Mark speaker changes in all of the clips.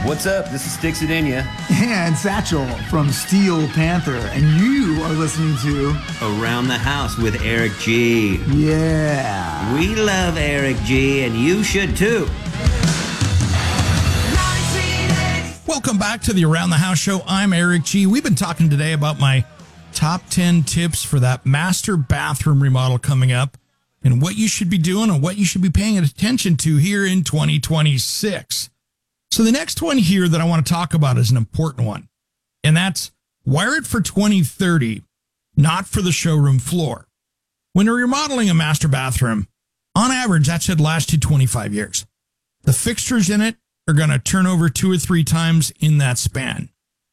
Speaker 1: What's up? This is Sticks Adenia.
Speaker 2: And Satchel from Steel Panther. And you are listening to
Speaker 3: Around the House with Eric G.
Speaker 2: Yeah.
Speaker 3: We love Eric G, and you should too.
Speaker 4: Welcome back to the Around the House show. I'm Eric G. We've been talking today about my top 10 tips for that master bathroom remodel coming up and what you should be doing and what you should be paying attention to here in 2026. So the next one here that I want to talk about is an important one, and that's wire it for 2030, not for the showroom floor. When you're remodeling a master bathroom, on average, that should last you 25 years. The fixtures in it are going to turn over 2 or 3 times in that span.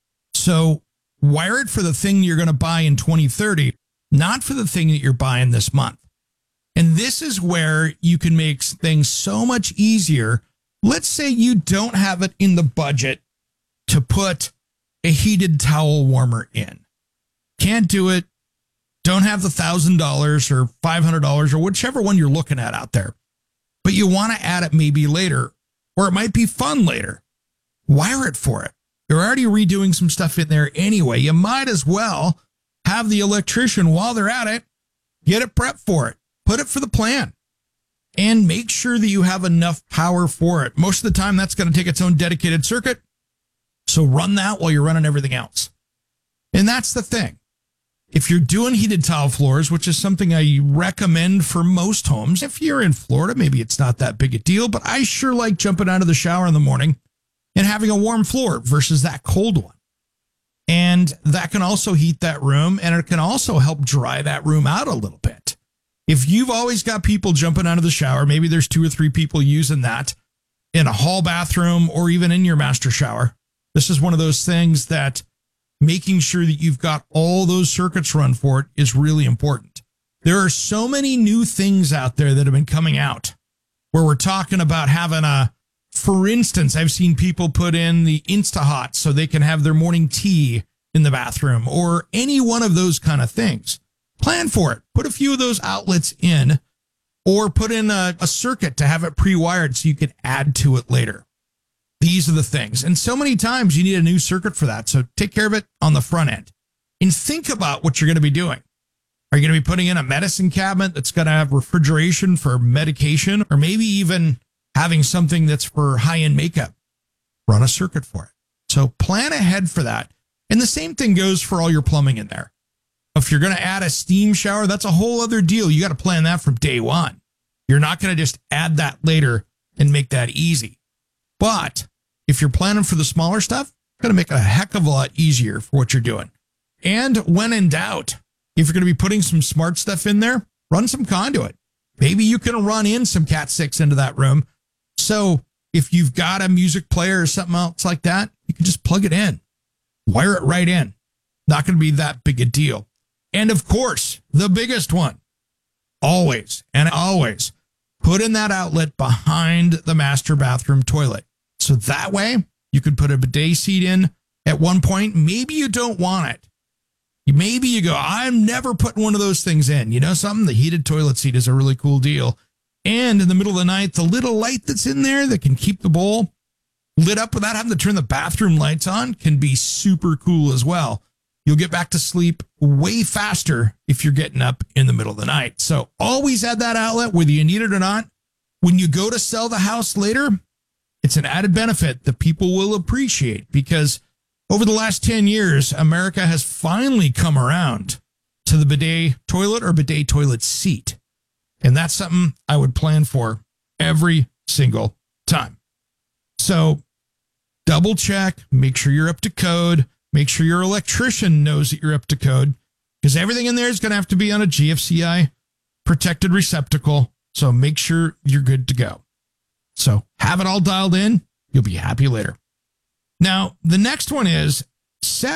Speaker 4: So wire it for the thing you're going to buy in 2030, not for the thing that you're buying this month. And this is where you can make things so much easier. Let's say you don't have it in the budget to put a heated towel warmer in. Can't do it. Don't have the $1,000 or $500 or whichever one you're looking at out there. But you want to add it maybe later, or it might be fun later. Wire it for it. You're already redoing some stuff in there anyway. You might as well have the electrician, while they're at it, get it prepped for it. Put it for the plan. And make sure that you have enough power for it. Most of the time, that's going to take its own dedicated circuit. So run that while you're running everything else. And that's the thing. If you're doing heated tile floors, which is something I recommend for most homes, if you're in Florida, maybe it's not that big a deal, but I sure like jumping out of the shower in the morning and having a warm floor versus that cold one. And that can also heat that room, and it can also help dry that room out a little bit. If you've always got people jumping out of the shower, maybe there's 2 or 3 people using that in a hall bathroom or even in your master shower. This is one of those things that making sure that you've got all those circuits run for it is really important. There are so many new things out there that have been coming out where we're talking about having for instance, I've seen people put in the InstaHot so they can have their morning tea in the bathroom or any one of those kind of things. Plan for it. Put a few of those outlets in or put in a circuit to have it pre-wired so you can add to it later. These are the things. And so many times you need a new circuit for that. So take care of it on the front end and think about what you're going to be doing. Are you going to be putting in a medicine cabinet that's going to have refrigeration for medication, or maybe even having something that's for high-end makeup? Run a circuit for it. So plan ahead for that. And the same thing goes for all your plumbing in there. If you're going to add a steam shower, that's a whole other deal. You got to plan that from day one. You're not going to just add that later and make that easy. But if you're planning for the smaller stuff, it's going to make it a heck of a lot easier for what you're doing. And when in doubt, if you're going to be putting some smart stuff in there, run some conduit. Maybe you can run in some Cat 6 into that room. So if you've got a music player or something else like that, you can just plug it in, wire it right in. Not going to be that big a deal. And of course, the biggest one, always put in that outlet behind the master bathroom toilet. So that way you could put a bidet seat in at one point. Maybe you don't want it. Maybe you go, I'm never putting one of those things in. You know something? The heated toilet seat is a really cool deal. And in the middle of the night, the little light that's in there that can keep the bowl lit up without having to turn the bathroom lights on can be super cool as well. You'll get back to sleep way faster if you're getting up in the middle of the night. So always add that outlet, whether you need it or not. When you go to sell the house later, it's an added benefit that people will appreciate, because over the last 10 years, America has finally come around to the bidet toilet or bidet toilet seat. And that's something I would plan for every single time. So double check, make sure you're up to code. Make sure your electrician knows that you're up to code, because everything in there is going to have to be on a GFCI protected receptacle. So make sure you're good to go. So have it all dialed in. You'll be happy later. Now, the next one is set